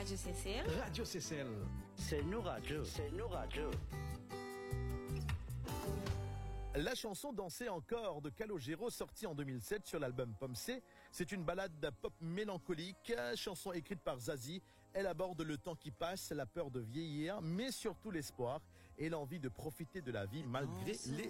Radio CCL. Radio CCL. C'est nous radio. C'est nous radio. La chanson Danser encore de Calogero, sortie en 2007 sur l'album Pomme C. C'est une balade pop mélancolique, chanson écrite par Zazie. Elle aborde le temps qui passe, la peur de vieillir, mais surtout l'espoir et l'envie de profiter de la vie malgré les